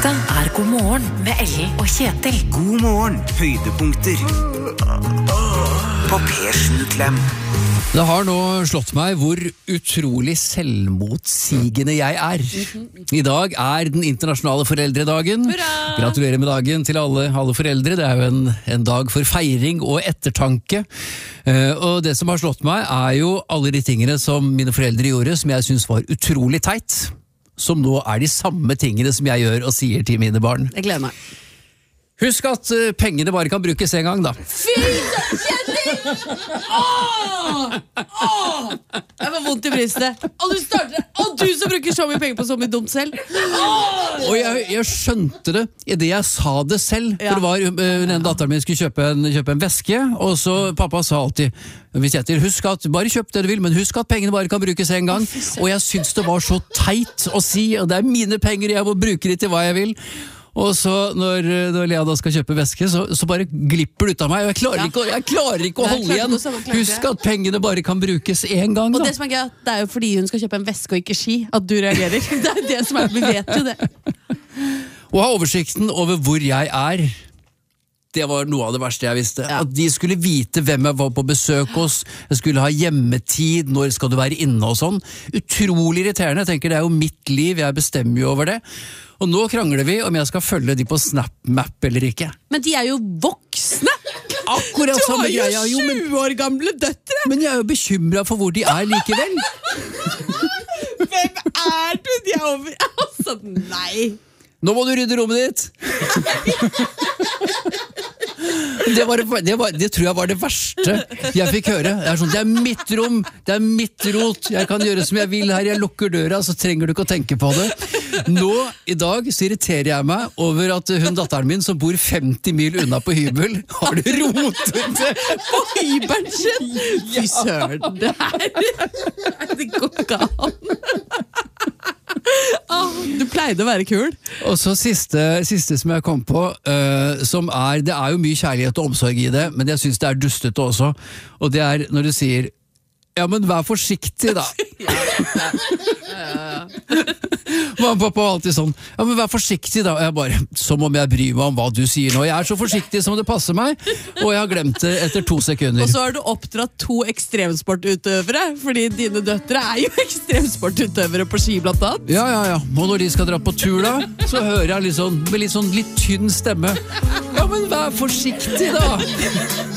Dette God morgen med Ellen og Kjetil. God morgen, høydepunkter på P7-klem. Det har nå slått meg hvor utrolig selvmotsigende jeg er. I dag er den internasjonale foreldredagen. Hurra! Gratulerer med dagen til alle foreldre. Det er jo en dag for feiring og ettertanke. Og det som har slått meg er jo alle de tingene som mine foreldre gjorde, som jeg synes var utrolig teit. Som nå er de samme tingene som jeg gjør og sier til mine barn. Jeg gleder meg. Husk at pengene bare kan brukes en gang, da. Fy, Kjetil! Jeg var vondt i brystet. Og du som bruker så mye penger på så mye dumt selv. Og jeg skjønte det i det jeg sa det selv. Ja. For det var den datteren min skulle kjøpe en veske, og så pappa sa alltid, hvis jeg til, husk at bare kjøp det du vil, men husk at pengene bare kan brukes en gang. Og jeg synes det var så teit å si, og det er mine penger, jeg må bruke de til hva jeg vil. Og så når Lea da skal kjøpe veske, så bare glipper det ut av meg, og jeg klarer ikke å holde igjen. Husk at pengene bare kan brukes en gang, da. Og det som er gøy, det er jo fordi hun skal kjøpe en veske og ikke ski, at du reagerer. Det er jo det som er, vi vet jo det. Å ha oversikten over hvor jeg er, det var noe av det verste jeg visste. Ja. At de skulle vite hvem jeg var på besøk hos, jeg skulle ha hjemmetid, når skal du være inne og sånn. Utrolig irriterende, jeg tenker det er jo mitt liv, jeg bestemmer jo over det. Og nå krangler vi om jeg skal følge de på SnapMap eller ikke. Men de er jo voksne! Akkurat Du samme har jo greia, 20 år gamle døtre! men jeg er jo bekymret for hvor de er likevel. Hvem er du? De er over... Altså, nei! Nå må du rydde rommet ditt! Det tror jeg var det verste jeg fikk høre. Det er sånn, det er mitt rom, det er mitt rot, jeg kan gjøre som jeg vil her, jeg lukker døra, så trenger du ikke å tenke på det. Nå, i dag, så irriterer jeg meg over at hun datteren min, som bor 50 mil unna på hybel, har det rotet På hybelen sin! Fy søren, det går ikke an. Du pleide å være kul. Og så siste som jeg kom på, som det er jo mye kjærlighet og omsorg i det, men jeg synes det er dustete også, og det er når du sier, ja, men vær forsiktig da. Mamma og pappa var alltid sånn, ja, men vær forsiktig da. Og jeg bare, som om jeg bryr meg om hva du sier nå. Jeg er så forsiktig som det passer meg, og jeg har glemt det etter 2 sekunder. Og så har du oppdratt 2 ekstremsportutøvere, fordi dine døtre er jo ekstremsportutøvere på ski blant annet. Ja. Og når de skal dra på tur da, så hører jeg med litt tynn stemme, ja, men vær forsiktig da.